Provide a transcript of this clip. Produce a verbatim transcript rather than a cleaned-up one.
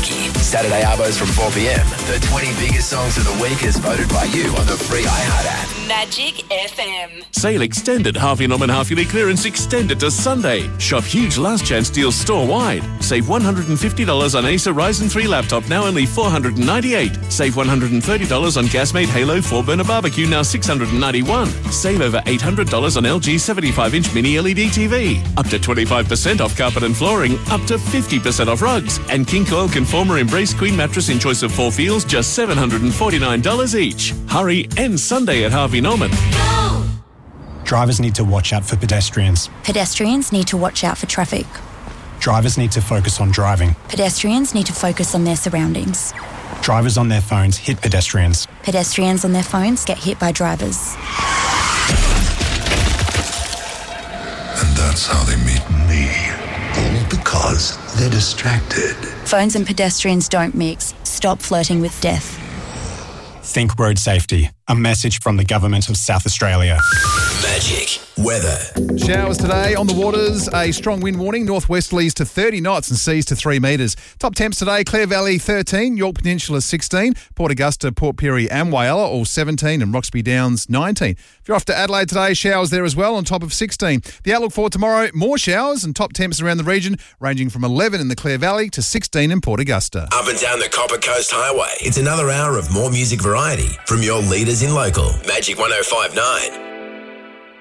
Jackie. Saturday Arbos from four p.m. The twenty biggest songs of the week as voted by you on the free iHeart app. Magic F M. Sale extended. Harvey Norman half yearly clearance extended to Sunday. Shop huge last chance deals store-wide. Save one hundred fifty dollars on Acer Ryzen three laptop, now only four hundred ninety-eight dollars. Save one hundred thirty dollars on Gasmate Halo four burner barbecue, now six hundred ninety-one dollars. Save over eight hundred dollars on L G seventy-five inch mini L E D T V. Up to twenty-five percent off carpet and flooring. Up to fifty percent off rugs. And King Coil Conformer Embrace Queen mattress in choice of four feels, just seven hundred forty-nine dollars each. Hurry, end Sunday at Harvey Norman. Go! Drivers need to watch out for pedestrians. Pedestrians need to watch out for traffic. Drivers need to focus on driving. Pedestrians need to focus on their surroundings. Drivers on their phones hit pedestrians. Pedestrians on their phones get hit by drivers. And that's how they meet me. All because they're distracted. Phones and pedestrians don't mix. Stop flirting with death. Think road safety. A message from the Government of South Australia. Magic weather. Showers today on the waters. A strong wind warning. Northwesterlies to thirty knots and seas to three metres. Top temps today, Clare Valley thirteen, York Peninsula sixteen, Port Augusta, Port Pirie and Whyalla all seventeen, and Roxby Downs nineteen. If you're off to Adelaide today, showers there as well on top of sixteen. The outlook for tomorrow, more showers and top temps around the region ranging from eleven in the Clare Valley to sixteen in Port Augusta. Up and down the Copper Coast Highway. It's another hour of more music variety from your leaders in local. Magic one oh five point nine.